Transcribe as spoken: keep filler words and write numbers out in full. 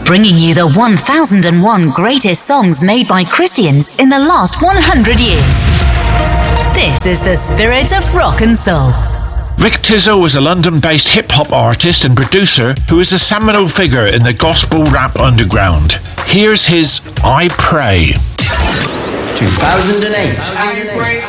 bringing you the one thousand one greatest songs made by Christians in the last one hundred years. This is the spirit of rock and soul. Rick Tizzo is a London-based hip-hop artist and producer who is a seminal figure in the gospel rap underground. Here's his I Pray. two thousand eight.